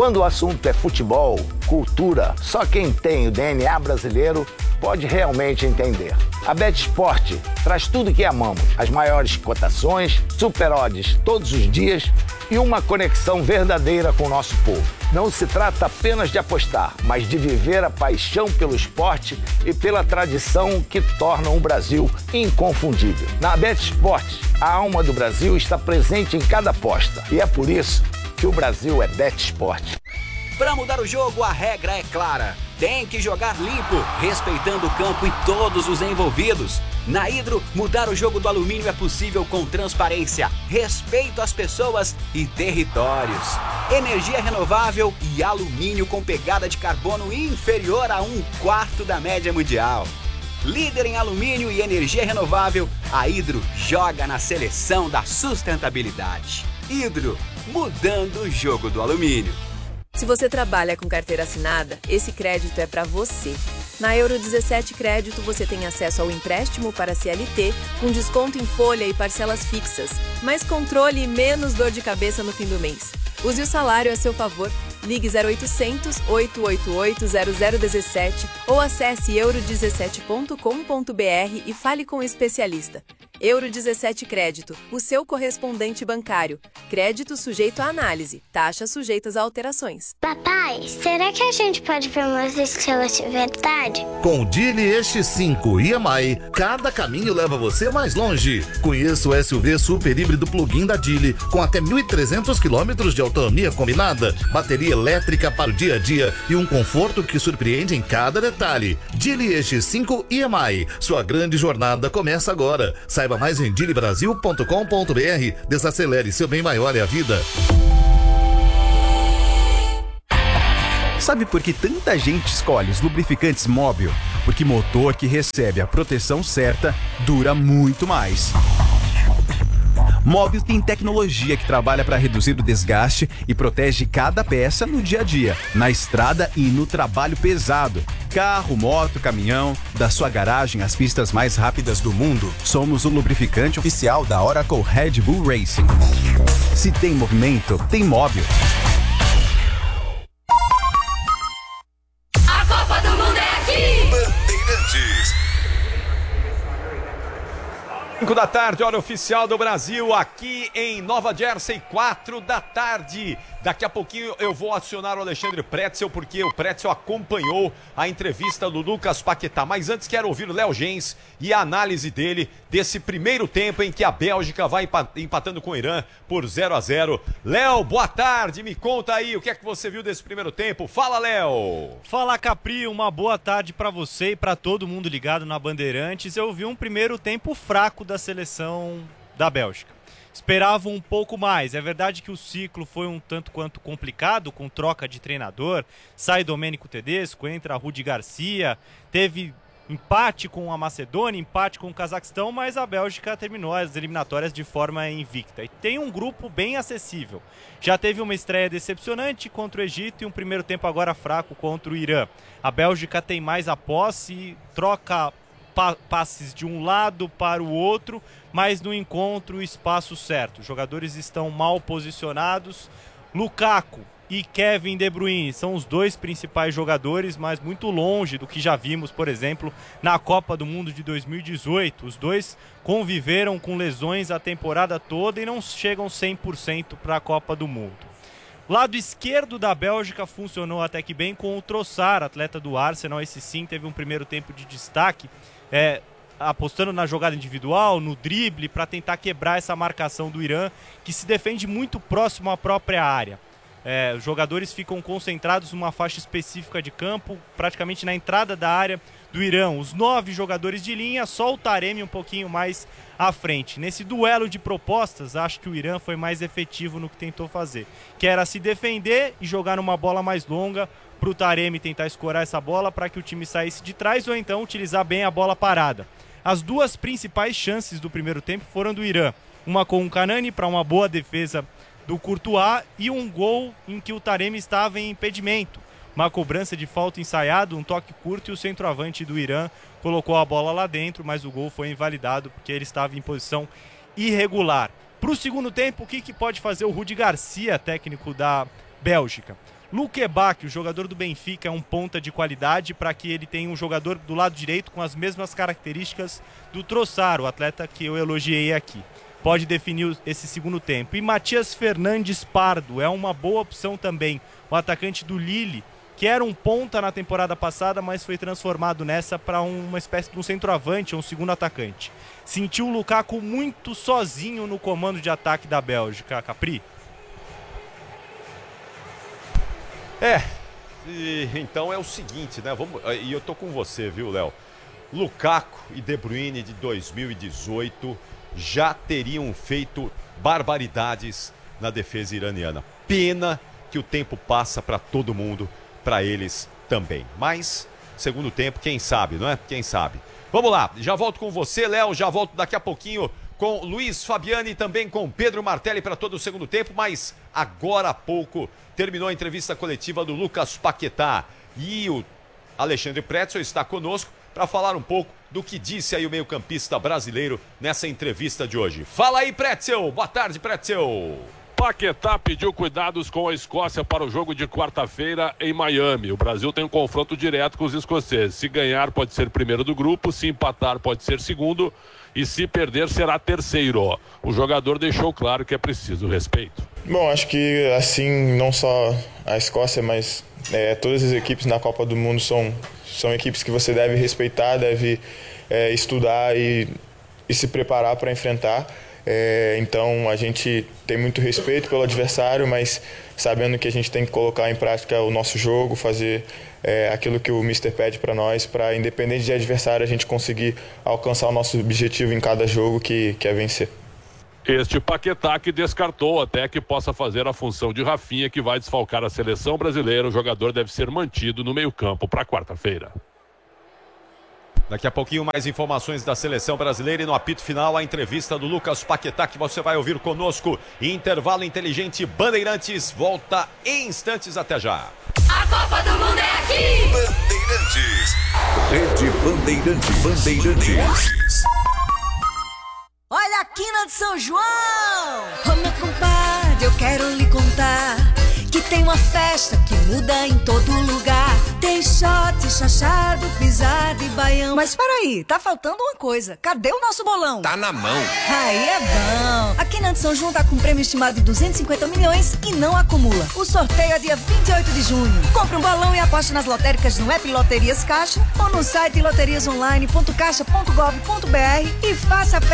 Quando o assunto é futebol, cultura, só quem tem o DNA brasileiro pode realmente entender. A BetSport traz tudo que amamos, as maiores cotações, super odds todos os dias e uma conexão verdadeira com o nosso povo. Não se trata apenas de apostar, mas de viver a paixão pelo esporte e pela tradição que tornam o Brasil inconfundível. Na BetSport, a alma do Brasil está presente em cada aposta e é por isso que o Brasil é BetSport. Para mudar o jogo, a regra é clara. Tem que jogar limpo, respeitando o campo e todos os envolvidos. Na Hidro, mudar o jogo do alumínio é possível com transparência, respeito às pessoas e territórios. Energia renovável e alumínio com pegada de carbono inferior a 1/4 da média mundial. Líder em alumínio e energia renovável, a Hidro joga na seleção da sustentabilidade. Hidro, mudando o jogo do alumínio. Se você trabalha com carteira assinada, esse crédito é para você. Na Euro 17 Crédito, você tem acesso ao empréstimo para CLT, com desconto em folha e parcelas fixas, mais controle e menos dor de cabeça no fim do mês. Use o salário a seu favor. Ligue 0800 888 0017 ou acesse euro17.com.br e fale com o especialista. Euro 17 Crédito, o seu correspondente bancário. Crédito sujeito à análise, taxas sujeitas a alterações. Papai, será que a gente pode ver umas estrelas de verdade? Com o Geely X5 EMI, cada caminho leva você mais longe. Conheça o SUV super híbrido plug-in da Geely, com até 1.300 km de autonomia combinada, bateria elétrica para o dia a dia e um conforto que surpreende em cada detalhe. Geely X5 EMI, sua grande jornada começa agora. Saiba mais em geelybrasil.com.br. Desacelere, seu bem maior é a vida. Sabe por que tanta gente escolhe os lubrificantes Móbil? Porque motor que recebe a proteção certa dura muito mais. Móbil tem tecnologia que trabalha para reduzir o desgaste e protege cada peça no dia a dia, na estrada e no trabalho pesado. Carro, moto, caminhão, da sua garagem às pistas mais rápidas do mundo, somos o lubrificante oficial da Oracle Red Bull Racing. Se tem movimento, tem Móbil. A Copa do Mundo é aqui! Bandeirantes. 5 da tarde, hora oficial do Brasil, aqui em Nova Jersey, 4 da tarde. Daqui a pouquinho eu vou acionar o Alexandre Pretzel, porque o Pretzel acompanhou a entrevista do Lucas Paquetá. Mas antes quero ouvir o Léo Gens e a análise dele desse primeiro tempo em que a Bélgica vai empatando com o Irã por 0-0. Léo, boa tarde, me conta aí o que é que você viu desse primeiro tempo. Fala, Léo! Fala, Capri, uma boa tarde pra você e pra todo mundo ligado na Bandeirantes. Eu vi um primeiro tempo fraco da seleção da Bélgica. Esperava um pouco mais. É verdade que o ciclo foi um tanto quanto complicado, com troca de treinador. Sai Domênico Tedesco, entra Rudi Garcia. Teve empate com a Macedônia, empate com o Cazaquistão, mas a Bélgica terminou as eliminatórias de forma invicta. E tem um grupo bem acessível. Já teve uma estreia decepcionante contra o Egito e um primeiro tempo agora fraco contra o Irã. A Bélgica tem mais a posse e troca passes de um lado para o outro, mas não encontra o espaço certo. Os jogadores estão mal posicionados. Lukaku e Kevin De Bruyne são os dois principais jogadores, mas muito longe do que já vimos, por exemplo, na Copa do Mundo de 2018. Os dois conviveram com lesões a temporada toda e não chegam 100% para a Copa do Mundo. Lado esquerdo da Bélgica funcionou até que bem com o Trossard, atleta do Arsenal. Esse sim teve um primeiro tempo de destaque, apostando na jogada individual, no drible, para tentar quebrar essa marcação do Irã, que se defende muito próximo à própria área. Os jogadores ficam concentrados numa faixa específica de campo, praticamente na entrada da área do Irã. Os 9 jogadores de linha, só o Taremi um pouquinho mais à frente. Nesse duelo de propostas, acho que o Irã foi mais efetivo no que tentou fazer, que era se defender e jogar numa bola mais longa, para o Taremi tentar escorar essa bola para que o time saísse de trás, ou então utilizar bem a bola parada. As duas principais chances do primeiro tempo foram do Irã. Uma com o Kanani para uma boa defesa do Courtois e um gol em que o Taremi estava em impedimento. Uma cobrança de falta ensaiada, um toque curto e o centroavante do Irã colocou a bola lá dentro, mas o gol foi invalidado porque ele estava em posição irregular. Para o segundo tempo, o que pode fazer o Rudi Garcia, técnico da Bélgica? Luque Bacchio, o jogador do Benfica, é um ponta de qualidade para que ele tenha um jogador do lado direito com as mesmas características do Trossard, o atleta que eu elogiei aqui. Pode definir esse segundo tempo. E Matias Fernandes Pardo é uma boa opção também, o atacante do Lille, que era um ponta na temporada passada, mas foi transformado nessa para uma espécie de um centroavante, um segundo atacante. Sentiu o Lukaku muito sozinho no comando de ataque da Bélgica, Capri? Então é o seguinte, né? E eu tô com você, viu, Léo? Lukaku e De Bruyne de 2018 já teriam feito barbaridades na defesa iraniana. Pena que o tempo pssa para todo mundo, para eles também. Mas, segundo tempo, quem sabe, não é? Quem sabe. Vamos lá, já volto com você, Léo, já volto daqui a pouquinho com Luiz Fabiani e também com Pedro Martelli para todo o segundo tempo, mas agora há pouco terminou a entrevista coletiva do Lucas Paquetá e o Alexandre Pretzel está conosco para falar um pouco do que disse aí o meio-campista brasileiro nessa entrevista de hoje. Fala aí, Pretzel! Boa tarde, Pretzel! Paquetá pediu cuidados com a Escócia para o jogo de quarta-feira em Miami. O Brasil tem um confronto direto com os escoceses. Se ganhar, pode ser primeiro do grupo, se empatar, pode ser segundo e se perder, será terceiro. O jogador deixou claro que é preciso respeito. Bom, acho que assim, não só a Escócia, mas todas as equipes na Copa do Mundo são equipes que você deve respeitar, deve estudar e se preparar para enfrentar. Então a gente tem muito respeito pelo adversário, mas sabendo que a gente tem que colocar em prática o nosso jogo, fazer aquilo que o Mister pede para nós, para independente de adversário a gente conseguir alcançar o nosso objetivo em cada jogo, que é vencer. Este Paquetá que descartou até que possa fazer a função de Rafinha, que vai desfalcar a seleção brasileira. O jogador deve ser mantido no meio-campo para quarta-feira. Daqui a pouquinho mais informações da seleção brasileira e no apito final a entrevista do Lucas Paquetá que você vai ouvir conosco. Intervalo inteligente Bandeirantes volta em instantes, até já. A Copa do Mundo é aqui! Bandeirantes. Rede Bandeirantes. Olha a quina de São João! Ô meu compadre, eu quero lhe contar que tem uma festa que muda em todo lugar. Tem shot, chachado, pisado e baião. Mas peraí, tá faltando uma coisa. Cadê o nosso bolão? Tá na mão. Aí é bom. A Quina de São João tá com um prêmio estimado de 250 milhões e não acumula. O sorteio é dia 28 de junho. Compre um bolão e aposte nas lotéricas no app Loterias Caixa ou no site loteriasonline.caixa.gov.br e faça a